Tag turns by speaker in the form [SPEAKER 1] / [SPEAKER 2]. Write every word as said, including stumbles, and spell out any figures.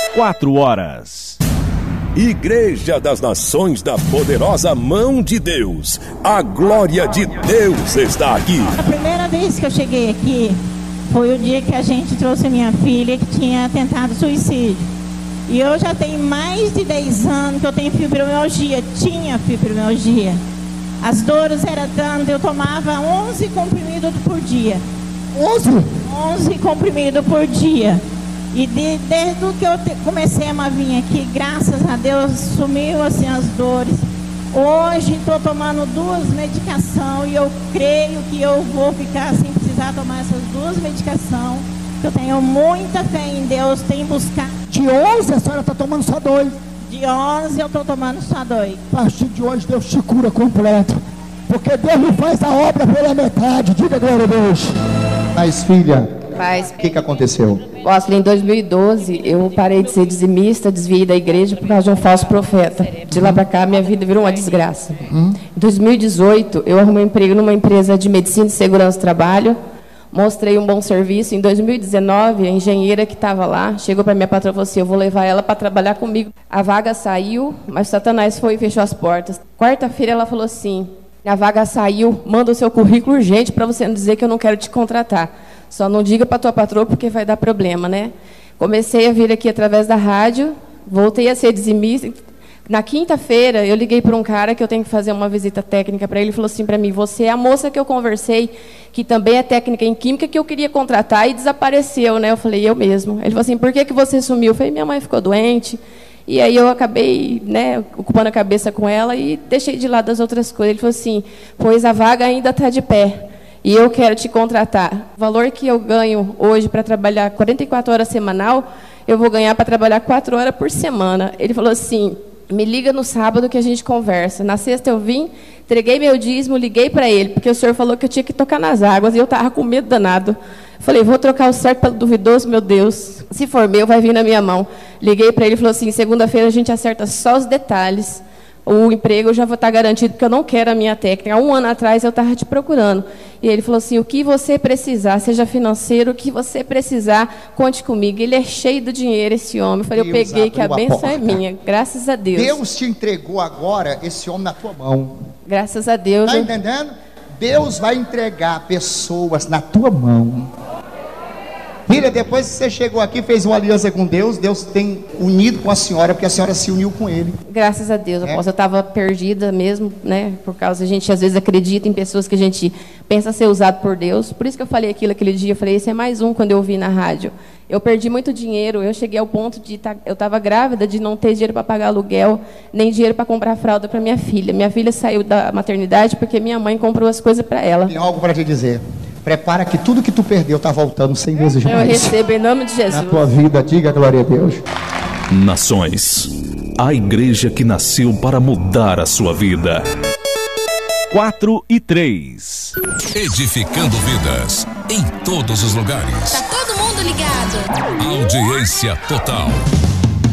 [SPEAKER 1] quatro horas.
[SPEAKER 2] Igreja das Nações da Poderosa Mão de Deus. A glória de Deus está aqui.
[SPEAKER 3] A primeira vez que eu cheguei aqui foi o dia que a gente trouxe a minha filha que tinha tentado suicídio. E eu já tenho mais de dez anos que eu tenho fibromialgia, tinha fibromialgia. As dores eram tantas, eu tomava onze comprimidos por dia.
[SPEAKER 4] onze?
[SPEAKER 3] onze comprimidos por dia. E de, desde que eu te, comecei a vir aqui, graças a Deus, sumiu assim as dores. Hoje estou tomando duas medicações e eu creio que eu vou ficar sem precisar tomar essas duas medicações. Eu tenho muita fé em Deus, tenho buscado.
[SPEAKER 4] De onze a senhora está tomando só dois?
[SPEAKER 3] De onze eu estou tomando só dois.
[SPEAKER 4] A partir de hoje Deus te cura completo. Porque Deus não faz a obra pela metade. Diga glória a Deus.
[SPEAKER 5] Mas filha,
[SPEAKER 6] Mas
[SPEAKER 5] o que, que aconteceu?
[SPEAKER 6] Apóstolo, em dois mil e doze, eu parei de ser dizimista, desviei da igreja por causa de um falso profeta. De lá para cá, minha vida virou uma desgraça. Uhum. Em dois mil e dezoito, eu arrumei um emprego numa empresa de medicina e segurança do trabalho, mostrei um bom serviço. Em dois mil e dezenove, a engenheira que estava lá chegou para minha patroa e falou assim: eu vou levar ela para trabalhar comigo. A vaga saiu, mas Satanás foi e fechou as portas. Quarta-feira, ela falou assim: a vaga saiu, manda o seu currículo urgente para você não dizer que eu não quero te contratar. Só não diga para tua patroa porque vai dar problema, né? Comecei a vir aqui através da rádio, voltei a ser dizimista. Na quinta-feira, eu liguei para um cara que eu tenho que fazer uma visita técnica para ele. Ele falou assim para mim: você é a moça que eu conversei, que também é técnica em química, que eu queria contratar e desapareceu, né? Eu falei: eu mesmo. Ele falou assim: por que, que você sumiu? Eu falei: minha mãe ficou doente. E aí eu acabei, né, ocupando a cabeça com ela e deixei de lado as outras coisas. Ele falou assim: pois a vaga ainda está de pé. E eu quero te contratar. O valor que eu ganho hoje para trabalhar quarenta e quatro horas semanal, eu vou ganhar para trabalhar quatro horas por semana. Ele falou assim: me liga no sábado que a gente conversa. Na sexta eu vim, entreguei meu dízimo, liguei para ele, porque o senhor falou que eu tinha que tocar nas águas, e eu estava com medo danado. Falei: vou trocar o certo pelo duvidoso, meu Deus. Se for meu, vai vir na minha mão. Liguei para ele e falou assim: segunda-feira a gente acerta só os detalhes. O emprego eu já vou estar garantido, porque eu não quero a minha técnica. Há um ano atrás eu estava te procurando. E ele falou assim: o que você precisar, seja financeiro, o que você precisar, conte comigo. Ele é cheio de dinheiro, esse homem. Eu falei: Deus, eu peguei, que a bênção é minha. Graças a Deus.
[SPEAKER 5] Deus te entregou agora esse homem na tua mão.
[SPEAKER 6] Graças a Deus.
[SPEAKER 5] Está entendendo? Deus vai entregar pessoas na tua mão. Filha, depois que você chegou aqui, fez uma aliança com Deus, Deus tem unido com a senhora, porque a senhora se uniu com ele.
[SPEAKER 6] Graças a Deus, é. Eu estava perdida mesmo, né? Por causa, a gente às vezes acredita em pessoas que a gente pensa ser usado por Deus. Por isso que eu falei aquilo aquele dia, eu falei: esse é mais um, quando eu ouvi na rádio. Eu perdi muito dinheiro, eu cheguei ao ponto de, tá, eu estava grávida, de não ter dinheiro para pagar aluguel, nem dinheiro para comprar fralda para minha filha. Minha filha saiu da maternidade porque minha mãe comprou as coisas para ela.
[SPEAKER 5] Tem algo para te dizer. Prepara que tudo que tu perdeu está voltando cem vezes mais.
[SPEAKER 6] Eu recebo em nome de Jesus.
[SPEAKER 5] Na tua vida, diga glória a Deus.
[SPEAKER 2] Nações, a igreja que nasceu para mudar a sua vida.
[SPEAKER 1] quatro e três.
[SPEAKER 7] Edificando vidas em todos os lugares.
[SPEAKER 8] Tá todo mundo ligado.
[SPEAKER 7] Audiência total.